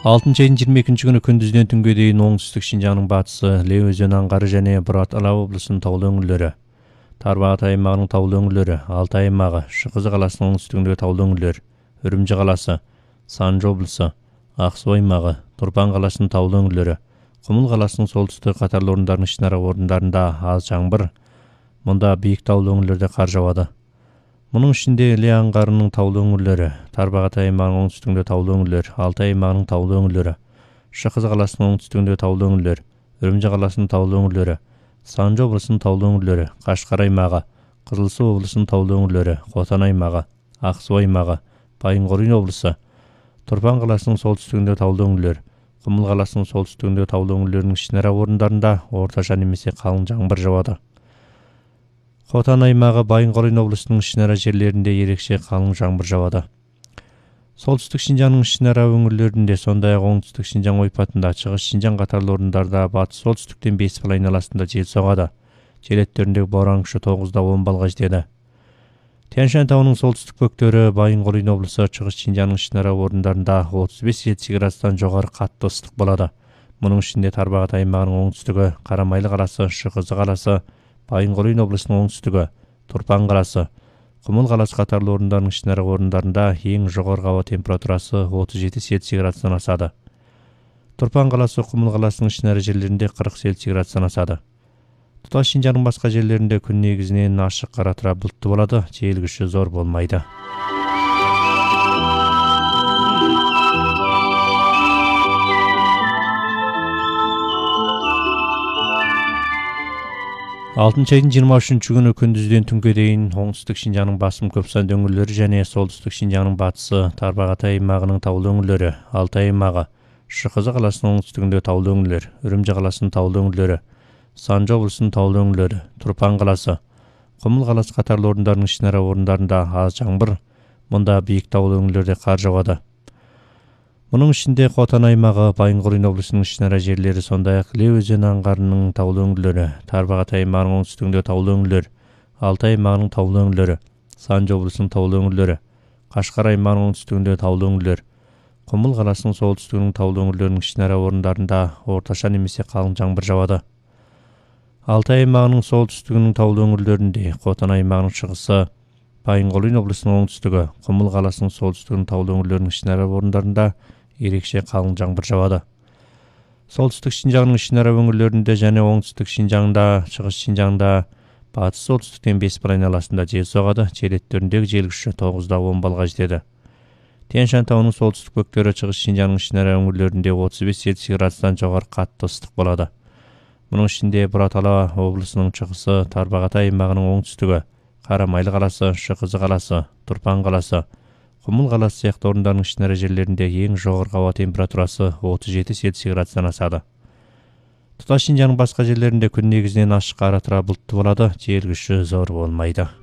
6 айдын 22 күнү күндүздөн түнгө дейин оңтүстүк Шинжаңдын батысы, Ле өзөнү аңгары жана Бурат Ала облусунун таулуу өңүрлөрү, Тарбағат аймагынын таулуу өңүрлөрү, Алтай аймагы, Шыкызы каласынын оңтүстүгүндөгү таулуу өңүрлөр, Үрүмчү каласы, Санжы облусу, Ак Суу аймагы, Турпан каласынын таулуу өңүрлөрү, Кумул каласынын солтүстүк катарлуу орундарынын ичинара орундарында аз жаңбыр, мында бийик таулуу өңүрлөрдө кар жаабады. Мунун ичинде Ле аңгарынын таулуу өңүрлөрү, Тарбағат аймагынын оңтүстүгүндөгү таулуу өңүрлөр, Алтай аймагынын таулуу өңүрлөрү, Шыкызы каласынын оңтүстүгүндөгү таулуу өңүрлөр, Үрүмчү каласынын таулуу өңүрлөрү, Санжы облусунун таулуу өңүрлөрү, Кашкар аймагы, Кызыл Суу облусунун таулуу өңүрлөрү, Котон аймагы, Ак Суу аймагы, Байын-Корин облусу, Турпан каласынын солтүстүгүндөгү таулуу өңүрлөр, Кумул каласынын солтүстүгүндөгү таулуу өңүрлөрүнүн ичинара орундарында орточо немесе калың жаңбыр жаабады. Котон аймагы, Байын-Корин облусунун ичинара жерлеринде ерекше калың жаңбыр жаабады. Солтүстүк Шинжаңдын ичинара өңүрлөрүндө, сондай эле оңтүстүк Шинжаң ойпатында, Чыгыш Шинжаң катарлуу орундарда батыш солтүстүктөн 5 айналасында жел согады. Желеттериндеги боран күчү 9-10 балга жетеді. Тянь-Шань тауынын солтүстүк бөктөрү, Байын-Корин облусу, Чыгыш Шинжаңдын ичинара орундарында 35-70 градустан жогору катты ыстык болот. Мунун ичинде Тарбағат аймагынын оңтүстүгү, Карамайлы каласы, Шыкызы каласы, Байын-Корин облусунун оңтүстүгү, Турпан каласы, Кумул каласы катарлуу орундарынын ичинара орундарында эң жогорку аба температурасы 37-70 градустан асады. Турпан каласы, Кумул каласынын ичинара жерлеринде 40-70 градустан асады. Туташ Шинжаңдын башка жерлеринде күн негизинен ашык кара тура булуттуу болот, жел күчү зор болмайды. Айдын 23 күнү күндүздөн түнгө дейин оңтүстүк Шинжаңдын басым көп сандуу өңүрлөрү жана солтүстүк Шинжаңдын батысы, Тарбағат аймагынын таулуу өңүрлөрү, Алтай аймагы, Шыкызы каласынын оңтүстүгүндөгү таулуу өңүрлөр, Үрүмчү каласынын таулуу өңүрлөрү, Санжы облусунун таулуу өңүрлөрү, Турпан каласы, Кумул каласы катарлуу орундарынын ичинара орундарында аз жаңбыр, мында бийик таулуу өңүрлөрдө кар жаабады. Мунун ичинде Котон аймагы, Байын-Корин облусунун ичинара жерлери, сондай эле Ле өзөнү аңгарынын таулуу өңүрлөрү, Тарбағат аймагынын оңтүстүгүндөгү таулуу өңүрлөр, Алтай аймагынын таулуу өңүрлөрү, Санжы облусунун таулуу өңүрлөрү, Кашкар аймагынын оңтүстүгүндөгү таулуу өңүрлөр, Кумул каласынын солтүстүгүнүн таулуу өңүрлөрүнүн ичинара орундарында орточо немесе калың жаңбыр жаабады. Алтай аймагынын солтүстүгүнүн таулуу өңүрлөрүндө, Котон аймагынын чыгысы, Байын-Корин облусунун оңтүстүгү, Кумул каласынын солтүстүгүнүн таулуу өңүрлөрүнүн ичинара орундарында ерекше калың жаңбыр жаабады. Солтүстүк Шинжаңдын ичинара өңүрлөрүндө жана оңтүстүк Шинжаңда, Чыгыш Шинжаңда батыш солтүстүктөн 5 айналасында жел согады, желеттериндеги жел күчү 9-10 балга жетеді. Тянь-Шань тауынын солтүстүк бөктөрү, Чыгыш Шинжаңдын ичинара өңүрлөрүндө 35-70 градустан жогору катты ыстык болот. Мунун ичинде Бурат Ала облусунун чыгысы, Тарбағат аймагынын оңтүстүгү, Карамайлы каласы, Шыкызы каласы, Турпан каласы, Кумул каласы сыяктуу орундарынын ичинара жерлеринде эң жогорку аба температурасы 37-70 градустан асады. Туташ Шинжаңдын башка жерлеринде күн негизинен ашык кара тура булуттуу болот, жел күчү зор болмайды.